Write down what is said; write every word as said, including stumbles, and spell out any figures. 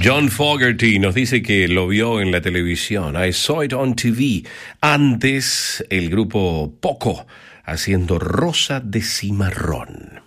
John Fogerty nos dice que lo vio en la televisión. I saw it on T V. Antes, el grupo Poco haciendo Rosa de Cimarrón.